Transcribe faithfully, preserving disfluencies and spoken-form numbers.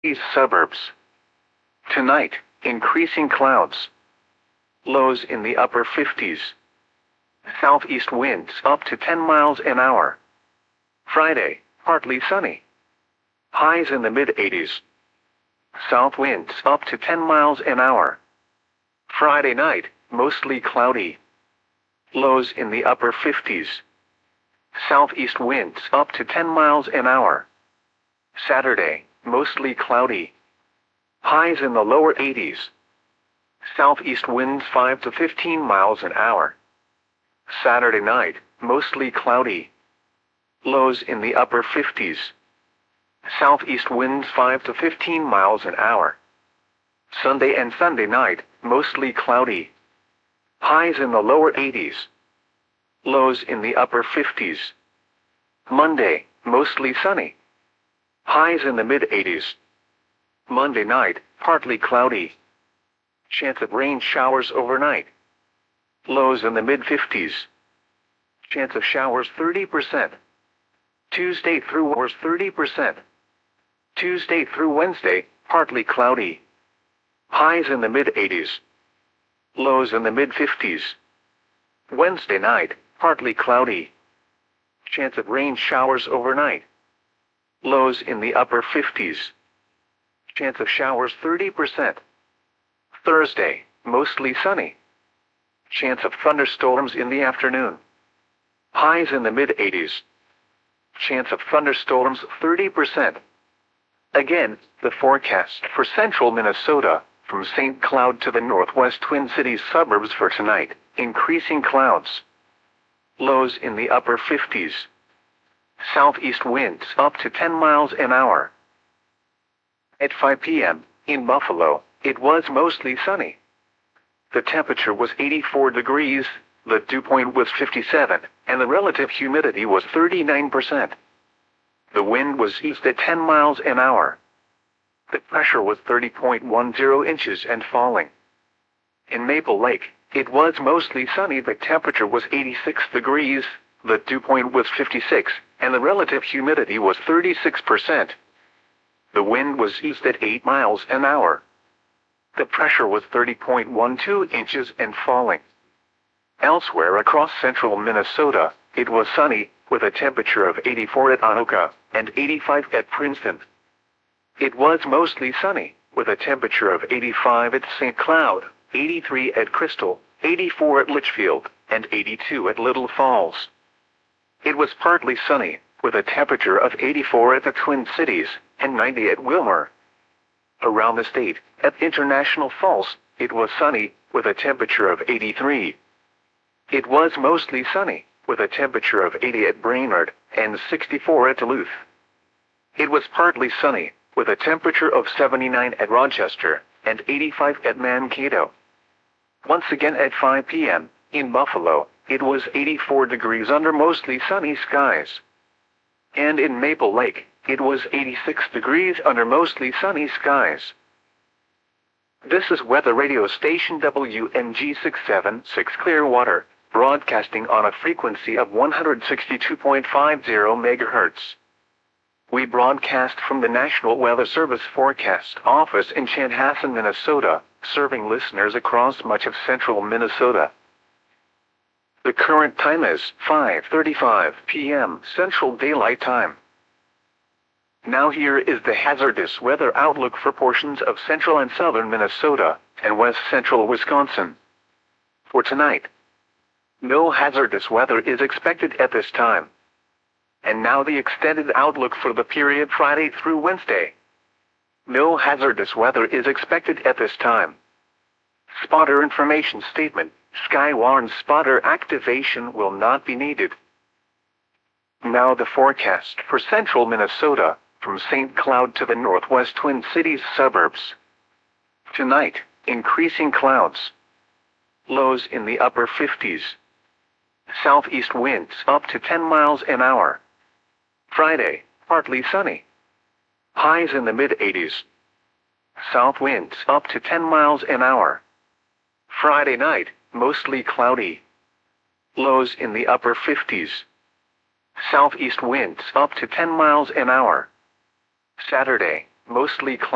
East suburbs. Tonight, increasing clouds. Lows in the upper fifties. Southeast winds up to ten miles an hour. Friday, partly sunny. Highs in the mid-eighties. South winds up to ten miles an hour. Friday night, mostly cloudy. Lows in the upper fifties. Southeast winds up to ten miles an hour. Saturday, mostly cloudy. Highs in the lower eighties. Southeast winds five to fifteen miles an hour. Saturday night, mostly cloudy. Lows in the upper fifties. Southeast winds five to fifteen miles an hour. Sunday and Sunday night, mostly cloudy. Highs in the lower eighties. Lows in the upper fifties. Monday, mostly sunny. Highs in the mid-eighties. Monday night, partly cloudy. Chance of rain showers overnight. Lows in the mid-fifties. Chance of showers thirty percent. Tuesday through was thirty percent. Tuesday through Wednesday, partly cloudy. Highs in the mid-eighties. Lows in the mid-fifties. Wednesday night, partly cloudy. Chance of rain showers overnight. Lows in the upper fifties. Chance of showers thirty percent. Thursday, mostly sunny. Chance of thunderstorms in the afternoon. Highs in the mid-eighties. Chance of thunderstorms thirty percent. Again, the forecast for central Minnesota, from Saint Cloud to the northwest Twin Cities suburbs for tonight, increasing clouds. Lows in the upper fifties. Southeast winds up to ten miles an hour. At five p m, in Buffalo, it was mostly sunny. The temperature was eighty-four degrees, the dew point was fifty-seven, and the relative humidity was thirty-nine percent. The wind was east at ten miles an hour. The pressure was thirty point one zero inches and falling. In Maple Lake, it was mostly sunny. The temperature was eighty-six degrees, the dew point was fifty-six, and the relative humidity was thirty-six percent. The wind was east at eight miles an hour. The pressure was thirty point one two inches and falling. Elsewhere across central Minnesota, it was sunny, with a temperature of eighty-four at Anoka and eighty-five at Princeton. It was mostly sunny, with a temperature of eighty-five at Saint Cloud, eighty-three at Crystal, eighty-four at Litchfield, and eighty-two at Little Falls. It was partly sunny, with a temperature of eighty-four at the Twin Cities, and ninety at Wilmer. Around the state, at International Falls, it was sunny, with a temperature of eighty-three. It was mostly sunny, with a temperature of eighty at Brainerd, and sixty-four at Duluth. It was partly sunny, with a temperature of seventy-nine at Rochester, and eighty-five at Mankato. Once again at five p m, in Buffalo, it was eighty-four degrees under mostly sunny skies. And in Maple Lake, it was eighty-six degrees under mostly sunny skies. This is weather radio station W N G six seven six Clearwater, broadcasting on a frequency of one hundred sixty-two point five zero megahertz. We broadcast from the National Weather Service Forecast Office in Chanhassen, Minnesota, serving listeners across much of central Minnesota. The current time is five thirty-five p m Central Daylight Time. Now here is the hazardous weather outlook for portions of central and southern Minnesota, and west central Wisconsin. For tonight, no hazardous weather is expected at this time. And now the extended outlook for the period Friday through Wednesday. No hazardous weather is expected at this time. Spotter information statement: Skywarn spotter activation will not be needed. Now the forecast for central Minnesota, from Saint Cloud to the northwest Twin Cities suburbs. Tonight, increasing clouds. Lows in the upper fifties. Southeast winds up to ten miles an hour. Friday, partly sunny. Highs in the mid-eighties. South winds up to ten miles an hour. Friday night, mostly cloudy. Lows in the upper fifties. Southeast winds up to ten miles an hour. Saturday, mostly cloudy.